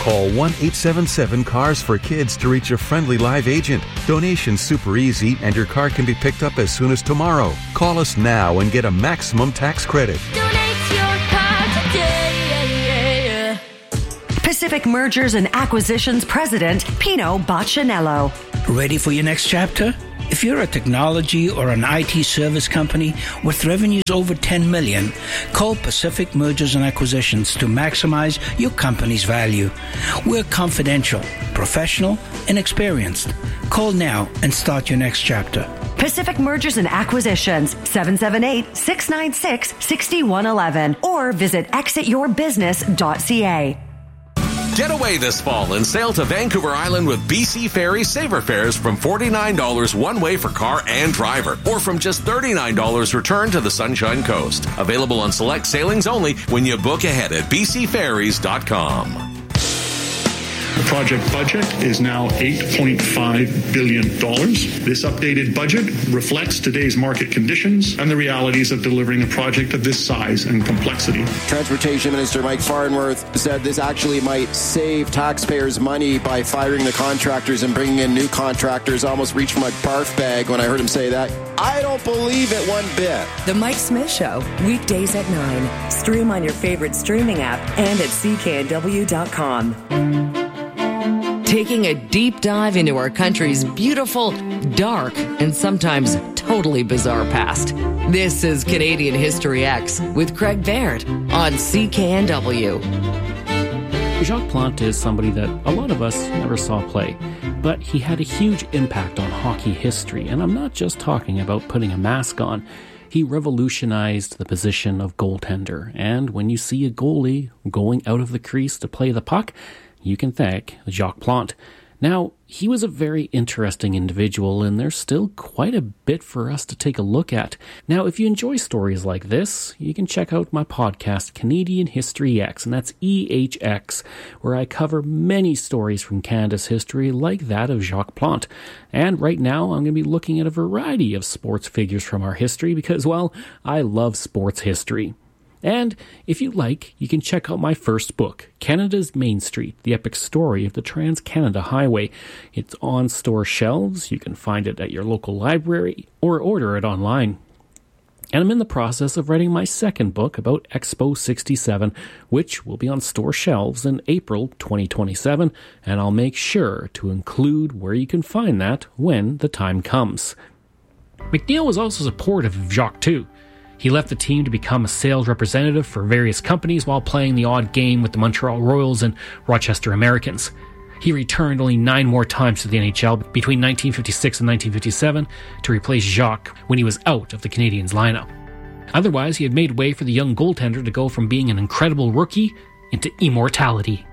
Call 1-877-CARS-FOR-KIDS to reach a friendly live agent. Donation's super easy and your car can be picked up as soon as tomorrow. Call us now and get a maximum tax credit. Donate your car today. Pacific Mergers and Acquisitions President Pino Boccinello. Ready for your next chapter? If you're a technology or an IT service company with revenues over $10 million, call Pacific Mergers and Acquisitions to maximize your company's value. We're confidential, professional, and experienced. Call now and start your next chapter. Pacific Mergers and Acquisitions, 778-696-6111, or visit exityourbusiness.ca. Get away this fall and sail to Vancouver Island with BC Ferry Saver Fares from $49 one way for car and driver, or from just $39 return to the Sunshine Coast. Available on select sailings only when you book ahead at bcferries.com. The project budget is now $8.5 billion. This updated budget reflects today's market conditions and the realities of delivering a project of this size and complexity. Transportation Minister Mike Farnworth said this actually might save taxpayers money by firing the contractors and bringing in new contractors. Almost reached my barf bag when I heard him say that. I don't believe it one bit. The Mike Smith Show, weekdays at 9. Stream on your favorite streaming app and at cknw.com. Taking a deep dive into our country's beautiful, dark, and sometimes totally bizarre past. This is Canadian History X with Craig Baird on CKNW. Jacques Plante is somebody that a lot of us never saw play, but he had a huge impact on hockey history, and I'm not just talking about putting a mask on. He revolutionized the position of goaltender, and when you see a goalie going out of the crease to play the puck, you can thank Jacques Plante. Now, he was a very interesting individual, and there's still quite a bit for us to take a look at. Now, if you enjoy stories like this, you can check out my podcast, Canadian History X, and that's EHX, where I cover many stories from Canada's history like that of Jacques Plante. And right now, I'm going to be looking at a variety of sports figures from our history because, well, I love sports history. And if you like, you can check out my first book, Canada's Main Street, the epic story of the Trans-Canada Highway. It's on store shelves. You can find it at your local library or order it online. And I'm in the process of writing my second book about Expo 67, which will be on store shelves in April 2027, and I'll make sure to include where you can find that when the time comes. McNeil was also supportive of Jacques too. He left the team to become a sales representative for various companies while playing the odd game with the Montreal Royals and Rochester Americans. He returned only 9 more times to the NHL between 1956 and 1957 to replace Jacques when he was out of the Canadiens lineup. Otherwise, he had made way for the young goaltender to go from being an incredible rookie into immortality.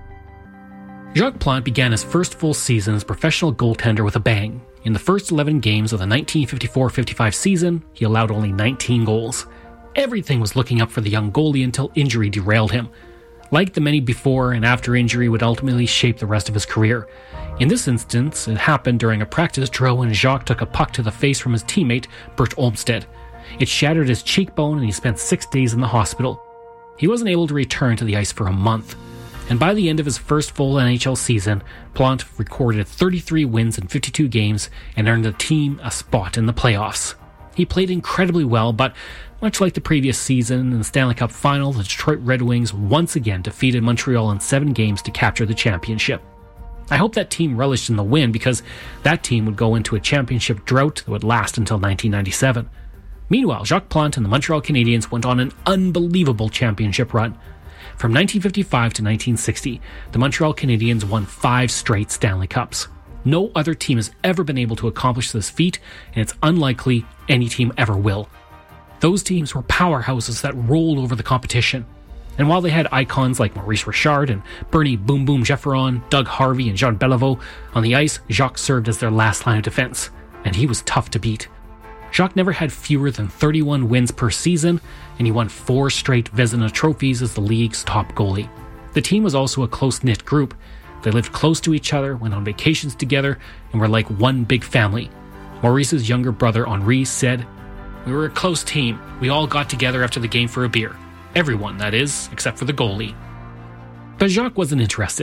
Jacques Plante began his first full season as professional goaltender with a bang. In the first 11 games of the 1954-55 season, he allowed only 19 goals. Everything was looking up for the young goalie until injury derailed him. Like the many before and after injury would ultimately shape the rest of his career. In this instance, it happened during a practice drill when Jacques took a puck to the face from his teammate, Bert Olmsted. It shattered his cheekbone and he spent 6 days in the hospital. He wasn't able to return to the ice for a month. And by the end of his first full NHL season, Plante recorded 33 wins in 52 games and earned the team a spot in the playoffs. He played incredibly well, but much like the previous season in the Stanley Cup Final, the Detroit Red Wings once again defeated Montreal in 7 games to capture the championship. I hope that team relished in the win because that team would go into a championship drought that would last until 1997. Meanwhile, Jacques Plante and the Montreal Canadiens went on an unbelievable championship run. From 1955 to 1960, the Montreal Canadiens won 5 straight Stanley Cups. No other team has ever been able to accomplish this feat, and it's unlikely any team ever will. Those teams were powerhouses that rolled over the competition. And while they had icons like Maurice Richard and Bernie Boom Boom Gefferon, Doug Harvey and Jean Beliveau, on the ice, Jacques served as their last line of defense, and he was tough to beat. Jacques never had fewer than 31 wins per season, and he won 4 straight Vezina trophies as the league's top goalie. The team was also a close-knit group. They lived close to each other, went on vacations together, and were like one big family. Maurice's younger brother Henri said, "We were a close team. We all got together after the game for a beer. Everyone, that is, except for the goalie." But Jacques wasn't interested.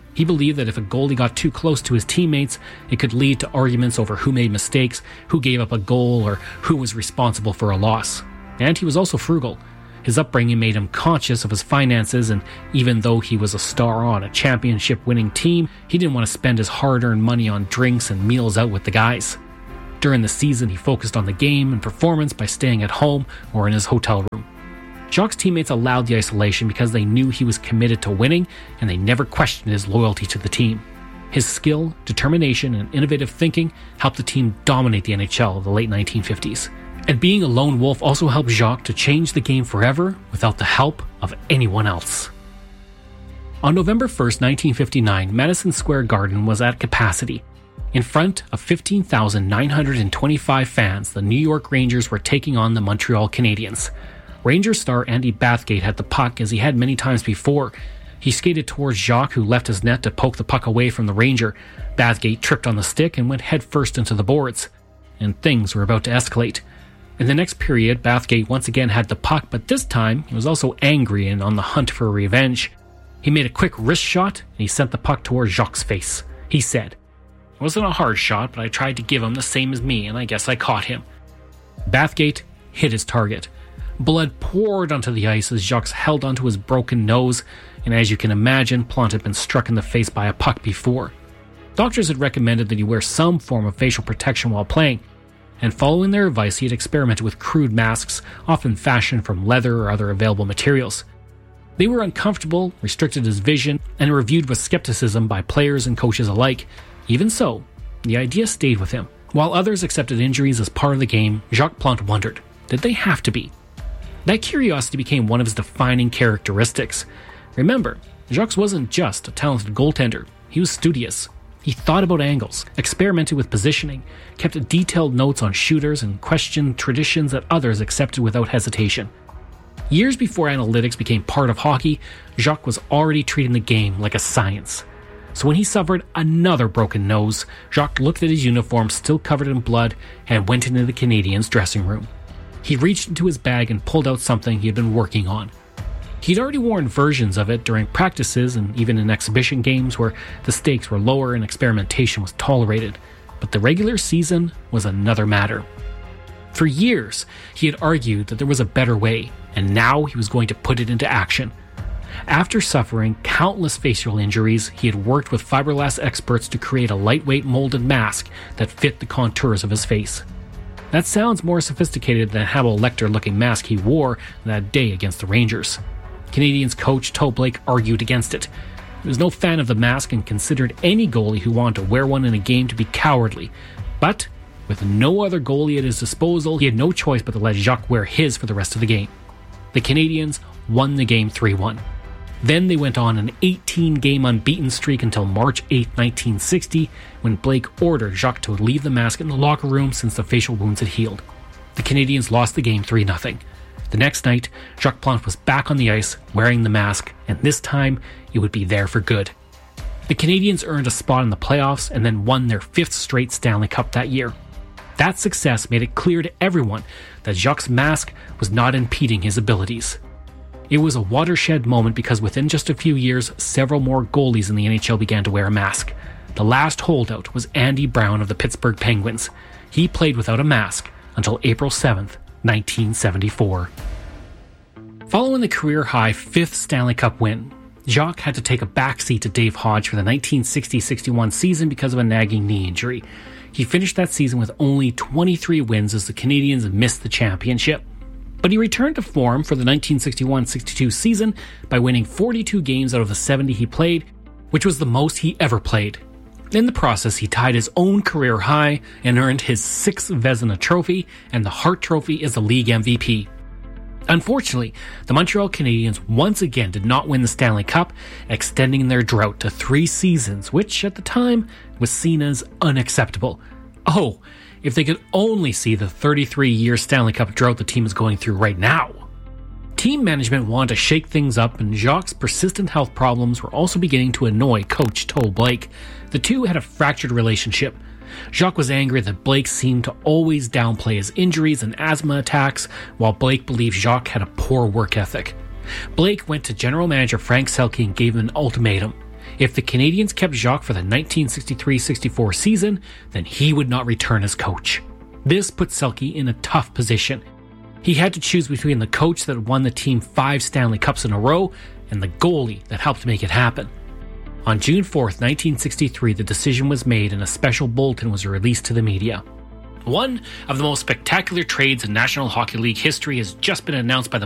He believed that if a goalie got too close to his teammates, it could lead to arguments over who made mistakes, who gave up a goal, or who was responsible for a loss. And he was also frugal. His upbringing made him conscious of his finances, and even though he was a star on a championship-winning team, he didn't want to spend his hard-earned money on drinks and meals out with the guys. During the season, he focused on the game and performance by staying at home or in his hotel room. Jacques' teammates allowed the isolation because they knew he was committed to winning, and they never questioned his loyalty to the team. His skill, determination, and innovative thinking helped the team dominate the NHL of the late 1950s. And being a lone wolf also helped Jacques to change the game forever without the help of anyone else. On November 1st, 1959, Madison Square Garden was at capacity. In front of 15,925 fans, the New York Rangers were taking on the Montreal Canadiens. Rangers star Andy Bathgate had the puck as he had many times before. He skated towards Jacques, who left his net to poke the puck away from the Ranger. Bathgate tripped on the stick and went headfirst into the boards. And things were about to escalate. In the next period, Bathgate once again had the puck, but this time he was also angry and on the hunt for revenge. He made a quick wrist shot and he sent the puck towards Jacques' face. He said, "It wasn't a hard shot, but I tried to give him the same as me, and I guess I caught him." Bathgate hit his target. Blood poured onto the ice as Jacques held onto his broken nose, and as you can imagine, Plante had been struck in the face by a puck before. Doctors had recommended that he wear some form of facial protection while playing, and following their advice, he had experimented with crude masks, often fashioned from leather or other available materials. They were uncomfortable, restricted his vision, and were viewed with skepticism by players and coaches alike. Even so, the idea stayed with him. While others accepted injuries as part of the game, Jacques Plante wondered, did they have to be? That curiosity became one of his defining characteristics. Remember, Jacques wasn't just a talented goaltender, he was studious. He thought about angles, experimented with positioning, kept detailed notes on shooters, and questioned traditions that others accepted without hesitation. Years before analytics became part of hockey, Jacques was already treating the game like a science. So when he suffered another broken nose, Jacques looked at his uniform still covered in blood and went into the Canadiens' dressing room. He reached into his bag and pulled out something he had been working on. He'd already worn versions of it during practices and even in exhibition games where the stakes were lower and experimentation was tolerated, but the regular season was another matter. For years, he had argued that there was a better way, and now he was going to put it into action. After suffering countless facial injuries, he had worked with fiberglass experts to create a lightweight molded mask that fit the contours of his face. That sounds more sophisticated than the Hannibal Lecter-looking mask he wore that day against the Rangers. Canadiens coach Toe Blake argued against it. He was no fan of the mask and considered any goalie who wanted to wear one in a game to be cowardly. But, with no other goalie at his disposal, he had no choice but to let Jacques wear his for the rest of the game. The Canadiens won the game 3-1. Then they went on an 18-game unbeaten streak until March 8, 1960, when Blake ordered Jacques to leave the mask in the locker room since the facial wounds had healed. The Canadiens lost the game 3-0. The next night, Jacques Plante was back on the ice, wearing the mask, and this time, it would be there for good. The Canadiens earned a spot in the playoffs and then won their 5th straight Stanley Cup that year. That success made it clear to everyone that Jacques' mask was not impeding his abilities. It was a watershed moment because within just a few years, several more goalies in the NHL began to wear a mask. The last holdout was Andy Brown of the Pittsburgh Penguins. He played without a mask until April 7th, 1974. Following the career-high 5th Stanley Cup win, Jacques had to take a backseat to Dave Hodge for the 1960-61 season because of a nagging knee injury. He finished that season with only 23 wins as the Canadiens missed the championship. But he returned to form for the 1961-62 season by winning 42 games out of the 70 he played, which was the most he ever played. In the process, he tied his own career high and earned his 6th Vezina Trophy, and the Hart Trophy as the league MVP. Unfortunately, the Montreal Canadiens once again did not win the Stanley Cup, extending their drought to 3 seasons, which at the time was seen as unacceptable. Oh, if they could only see the 33-year Stanley Cup drought the team is going through right now. Team management wanted to shake things up, and Jacques' persistent health problems were also beginning to annoy coach Toe Blake. The two had a fractured relationship. Jacques was angry that Blake seemed to always downplay his injuries and asthma attacks, while Blake believed Jacques had a poor work ethic. Blake went to general manager Frank Selke and gave him an ultimatum. If the Canadiens kept Jacques for the 1963-64 season, then he would not return as coach. This put Selke in a tough position. He had to choose between the coach that won the team 5 Stanley Cups in a row and the goalie that helped make it happen. On June 4th, 1963, the decision was made and a special bulletin was released to the media. One of the most spectacular trades in National Hockey League history has just been announced by the